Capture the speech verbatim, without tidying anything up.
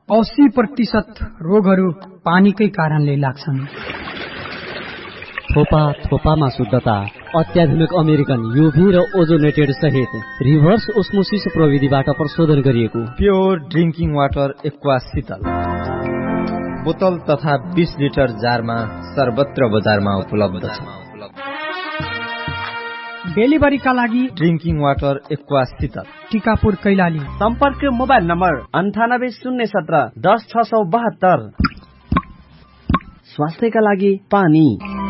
अस्सी प्रतिशत रोगहरू पानीकै कारणले लाग्छन्। थोपा थोपामा शुद्धता, अत्याधुनिक अमेरिकन युभी र ओजोनेटेड सहित रिभर्स ओस्मोसिस प्रविधिबाट प्रशोधन गरिएको प्योर ड्रिंकिङ वाटर एक्वा शीतल बोतल तथा बीस लिटर जारमा सर्वत्र बजारमा उपलब्ध छ। डेलिभरीका लागि ड्रिंकिङ वाटर एक्वा शीतल टिकापुर कैलाली। सम्पर्क मोबाइल नम्बर अन्ठानब्बे शून्य सत्र दस छ सौ बहत्तर। स्वास्थ्यका लागि पानी।